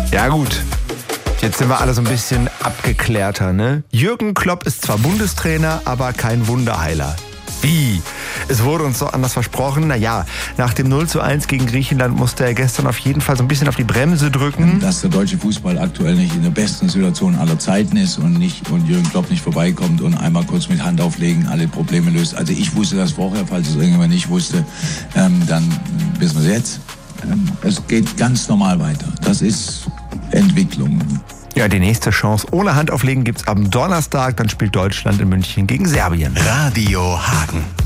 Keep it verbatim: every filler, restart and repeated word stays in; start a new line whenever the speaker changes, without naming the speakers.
Ja gut, jetzt sind wir alle so ein bisschen abgeklärter, ne? Jürgen Klopp ist zwar Bundestrainer, aber kein Wunderheiler. Wie? Es wurde uns so anders versprochen. Naja, nach dem null zu eins gegen Griechenland musste er gestern auf jeden Fall so ein bisschen auf die Bremse drücken.
Dass der deutsche Fußball aktuell nicht in der besten Situation aller Zeiten ist und nicht und Jürgen Klopp nicht vorbeikommt und einmal kurz mit Hand auflegen alle Probleme löst. Also ich wusste das vorher, falls es irgendjemand nicht wusste, ähm, dann wissen wir es jetzt. Ähm, es geht ganz normal weiter. Das ist Entwicklung.
Ja, die nächste Chance ohne Hand auflegen gibt's am Donnerstag. Dann spielt Deutschland in München gegen Serbien.
Radio Hagen.